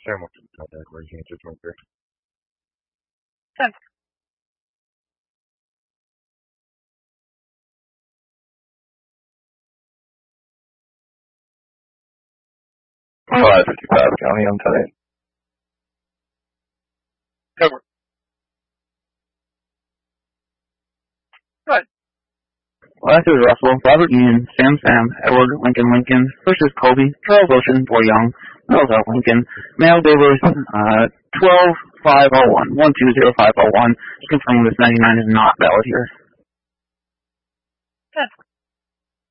Sam, what's the contact where you can answer 23? 10. 555 County on 10. Cover. Good. Last is Russell, Robert Ian, Sam, Edward, Lincoln, first is Colby, Charles Ocean, Boy Young, Mills L. Lincoln, Mail Davis, 12501, 120501, just confirming this 99 is not valid here. 10.